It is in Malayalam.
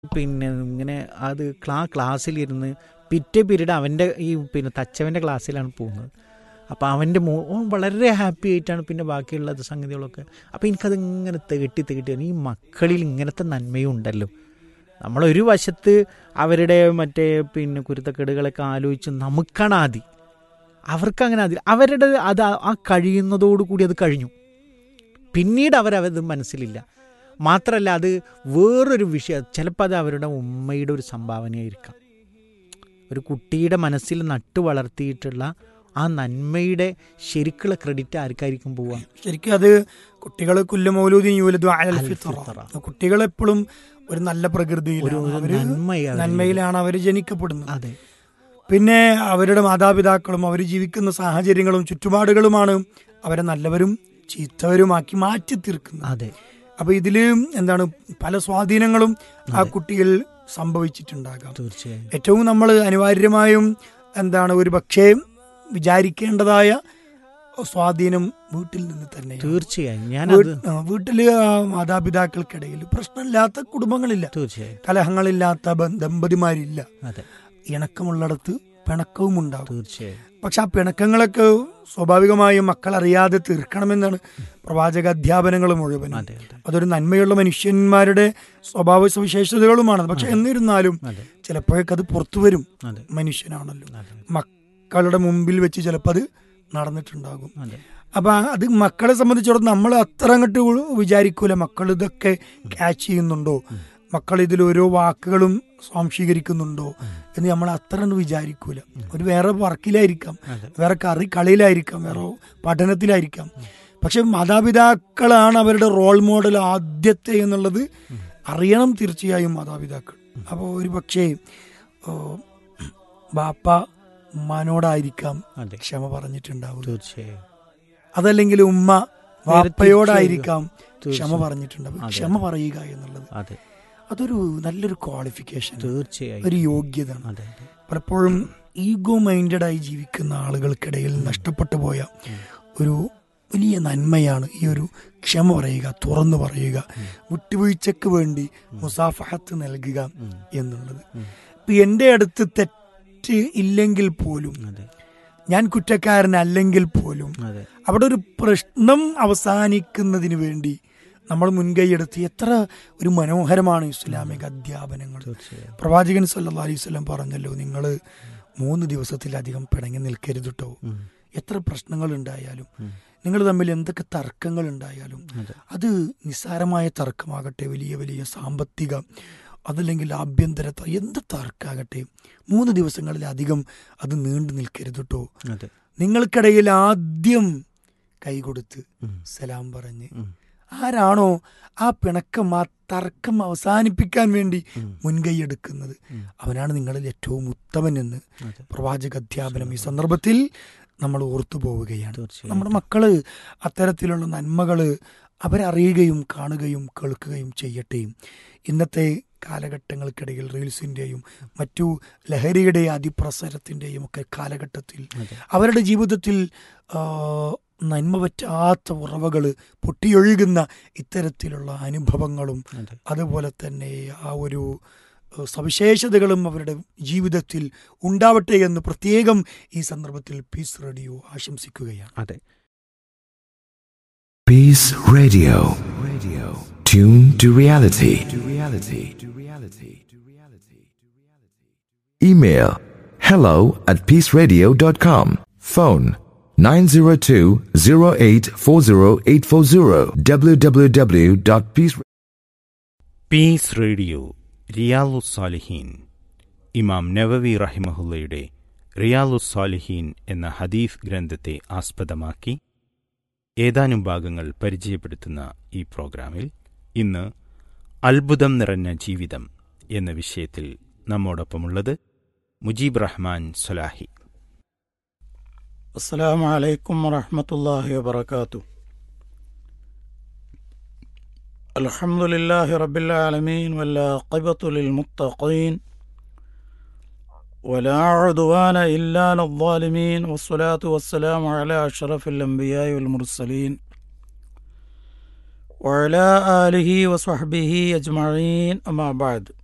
പിന്നെ ഇങ്ങനെ അത് ക്ലാസ്സിലിരുന്ന് പിറ്റേ പീരീഡ് അവൻ്റെ ഈ തച്ചവൻ്റെ ക്ലാസ്സിലാണ് പോകുന്നത്. അപ്പോൾ അവൻ്റെ ഓൻ വളരെ ഹാപ്പി ആയിട്ടാണ് പിന്നെ ബാക്കിയുള്ള സംഗതികളൊക്കെ. അപ്പോൾ എനിക്കതിങ്ങനെ തികട്ടി ഈ മക്കളിൽ ഇങ്ങനത്തെ നന്മയും ഉണ്ടല്ലോ. നമ്മളൊരു വശത്ത് അവരുടെ കുരുത്തക്കേടുകളൊക്കെ ആലോചിച്ച് നമുക്കാണ് ആദ്യം, അവർക്കങ്ങനെ ആദ്യം അവരുടെ അത് ആ കഴിയുന്നതോടുകൂടി അത് കഴിഞ്ഞു. പിന്നീട് അവരത് മനസ്സിലില്ല. മാത്രമല്ല, അത് വേറൊരു വിഷയം, ചിലപ്പോൾ അത് അവരുടെ ഉമ്മയുടെ ഒരു സംഭാവനയായിരിക്കാം. ഒരു കുട്ടിയുടെ മനസ്സിൽ നട്ടു വളർത്തിയിട്ടുള്ള ആ നന്മയുടെ ശരിക്കുള്ള ക്രെഡിറ്റ് ആർക്കായിരിക്കും പോവുക? ശരിക്കും അത് കുട്ടികൾ കുട്ടികളെപ്പോഴും ഒരു നല്ല നന്മയിലാണ് അവർ ജനിക്കപ്പെടുന്നത്. അതെ. പിന്നെ അവരുടെ മാതാപിതാക്കളും അവർ ജീവിക്കുന്ന സാഹചര്യങ്ങളും ചുറ്റുപാടുകളുമാണ് അവരെ നല്ലവരും ചീത്തവരുമാക്കി മാറ്റി തീർക്കുന്നത്. അതെ. അപ്പൊ ഇതില് പല സ്വാധീനങ്ങളും ആ കുട്ടിയിൽ സംഭവിച്ചിട്ടുണ്ടാകാം. തീർച്ചയായും. ഏറ്റവും നമ്മൾ അനിവാര്യമായും ഒരു പക്ഷേ വിചാരിക്കേണ്ടതായ സ്വാധീനം വീട്ടിൽ നിന്ന് തന്നെ. തീർച്ചയായും. വീട്ടില് മാതാപിതാക്കൾക്കിടയിൽ പ്രശ്നമില്ലാത്ത കുടുംബങ്ങളില്ല, കലഹങ്ങളില്ലാത്ത ദമ്പതിമാരില്ല. ഇണക്കമുള്ളിടത്ത് പിണക്കവും ഉണ്ടാവും. തീർച്ചയായും. പക്ഷെ ആ പിണക്കങ്ങളൊക്കെ സ്വാഭാവികമായും മക്കൾ അറിയാതെ തീർക്കണമെന്നാണ് പ്രവാചക അധ്യാപനങ്ങൾ മുഴുവൻ. അതൊരു നന്മയുള്ള മനുഷ്യന്മാരുടെ സ്വഭാവ സവിശേഷതകളുമാണ്. പക്ഷെ എന്നിരുന്നാലും ചിലപ്പോഴൊക്കെ അത് പുറത്തു വരും. മനുഷ്യനാണല്ലോ, മക്കളുടെ മുമ്പിൽ വെച്ച് ചിലപ്പോൾ അത് നടന്നിട്ടുണ്ടാകും. അപ്പൊ അത് മക്കളെ സംബന്ധിച്ചിടത്തോളം നമ്മൾ അത്ര അങ്ങോട്ട് വിചാരിക്കൂല മക്കൾ ഇതൊക്കെ ക്യാച്ച് ചെയ്യുന്നുണ്ടോ, മക്കൾ ഇതിൽ ഓരോ വാക്കുകളും സ്വാംശീകരിക്കുന്നുണ്ടോ എന്ന് നമ്മൾ അത്ര വിചാരിക്കൂല. ഒരു വേറെ വർക്കിലായിരിക്കാം, വേറെ കളിയിലായിരിക്കാം, വേറെ പഠനത്തിലായിരിക്കാം. പക്ഷെ മാതാപിതാക്കളാണ് അവരുടെ റോൾ മോഡൽ ആദ്യത്തെ എന്നുള്ളത് അറിയണം തീർച്ചയായും മാതാപിതാക്കൾ. അപ്പോൾ ഒരു പക്ഷേ ബാപ്പ ഉമ്മാനോടായിരിക്കാം ക്ഷമ പറഞ്ഞിട്ടുണ്ടാവും, അതല്ലെങ്കിൽ ഉമ്മ വാപ്പയോടായിരിക്കാം ക്ഷമ പറഞ്ഞിട്ടുണ്ടാവും. ക്ഷമ പറയുക എന്നുള്ളത് അതൊരു നല്ലൊരു ക്വാളിഫിക്കേഷൻ, തീർച്ചയായും ഒരു യോഗ്യതയാണ്. പലപ്പോഴും ഈഗോ മൈൻഡഡായി ജീവിക്കുന്ന ആളുകൾക്കിടയിൽ നഷ്ടപ്പെട്ടു പോയ ഒരു വലിയ നന്മയാണ് ഈ ഒരു ക്ഷമ പറയുക, തുറന്നു പറയുക, വിട്ടുവീഴ്ചക്ക് വേണ്ടി മുസാഫഹത്ത് നൽകുക എന്നുള്ളത്. ഇപ്പൊ എൻ്റെ അടുത്ത് തെറ്റ് ഇല്ലെങ്കിൽ പോലും, ഞാൻ കുറ്റക്കാരനല്ലെങ്കിൽ പോലും, അവിടെ ഒരു പ്രശ്നം അവസാനിക്കുന്നതിന് വേണ്ടി നമ്മൾ മുൻകൈയെടുത്ത് എത്ര ഒരു മനോഹരമാണ് ഇസ്ലാമിക അധ്യാപനങ്ങൾ. പ്രവാചകൻ സല്ലല്ലാഹു അലൈഹി വസല്ലം പറഞ്ഞല്ലോ, നിങ്ങൾ 3 ദിവസത്തിലധികം പിണങ്ങി നിൽക്കരുത് കേട്ടോ. എത്ര പ്രശ്നങ്ങൾ ഉണ്ടായാലും, നിങ്ങൾ തമ്മിൽ എന്തൊക്കെ തർക്കങ്ങൾ ഉണ്ടായാലും, അത് നിസ്സാരമായ തർക്കമാകട്ടെ, വലിയ വലിയ സാമ്പത്തിക അതല്ലെങ്കിൽ ആഭ്യന്തര എന്ത് തർക്കമാകട്ടെ, 3 ദിവസങ്ങളിലധികം അത് നീണ്ടു നിൽക്കരുത് കേട്ടോ. നിങ്ങൾക്കിടയിൽ ആദ്യം കൈകൊടുത്ത് സലാം പറഞ്ഞ് ആരാണോ ആ പിണക്കം, ആ തർക്കം അവസാനിപ്പിക്കാൻ വേണ്ടി മുൻകൈ എടുക്കുന്നത്, അവനാണ് നിങ്ങളിൽ ഏറ്റവും ഉത്തമൻ എന്ന് പ്രവാചക അധ്യാപനം ഈ സന്ദർഭത്തിൽ നമ്മൾ ഓർത്തു പോവുകയാണ്. നമ്മുടെ മക്കള് അത്തരത്തിലുള്ള നന്മകള് അവരറിയുകയും കാണുകയും കേൾക്കുകയും ചെയ്യട്ടെ. ഇന്നത്തെ കാലഘട്ടങ്ങൾക്കിടയിൽ റീൽസിൻ്റെയും മറ്റു ലഹരിയുടെ അതിപ്രസരത്തിൻ്റെയും ഒക്കെ കാലഘട്ടത്തിൽ അവരുടെ ജീവിതത്തിൽ നന്മ പറ്റാത്ത ഉറവകൾ പൊട്ടിയൊഴുകുന്ന ഇത്തരത്തിലുള്ള അനുഭവങ്ങളും അതുപോലെ തന്നെ ആ ഒരു സവിശേഷതകളും അവരുടെ ജീവിതത്തിൽ ഉണ്ടാവട്ടെ എന്ന് പ്രത്യേകം ഈ സന്ദർഭത്തിൽ പീസ് റേഡിയോ ആശംസിക്കുകയാണ്. അതെ. Piece radio, tune to reality. Email hello@peaceradio.com. Phone 902-0840-840 www.peace. Piece radio റിയാലുസ്സാലിഹീൻ. ഇമാം നവവി റഹിമഹുല്ലയുടെ റിയാലുസ്സാലിഹീൻ എന്ന ഹദീസ് ഗ്രന്ഥത്തെ ആസ്പദമാക്കി ഏതാനും ഭാഗങ്ങൾ പരിചയപ്പെടുത്തുന്ന ഈ പ്രോഗ്രാമിൽ ഇന്ന് അത്ഭുതം നിറഞ്ഞ ജീവിതം എന്ന വിഷയത്തിൽ നമ്മോടൊപ്പമുള്ളത് മുജീബ് റഹ്മാൻ സലാഹി. അസ്സലാമു അലൈക്കും വറഹ്മത്തുള്ളാഹി വബറകാതുഹു. അൽഹംദുലില്ലാഹി റബ്ബിൽ ആലമീൻ വൽആഖിബത്തു ലിൽമുത്തഖീൻ വലാ ഉദ്വാന ഇല്ലാ അലൽ-ളാലിമീൻ വസ്സലാത്തു വസ്സലാമു അലാ അഷ്റഫിൽ അംബിയാഇ വൽ മുർസലീൻ വഅലാ ആലിഹി വസ്വഹ്ബിഹി അജ്മഈൻ. അമ്മാ ബഅദ്.